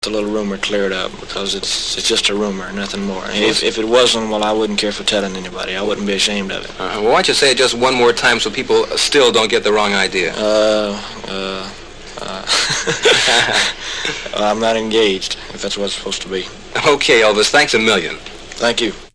The little rumor cleared up, because it's just a rumor, nothing more. If it wasn't, well, I wouldn't care for telling anybody. I wouldn't be ashamed of it. Well, why don't you say it just one more time so people still don't get the wrong idea? I'm not engaged, if that's what it's supposed to be. Okay, Elvis, thanks a million. Thank you.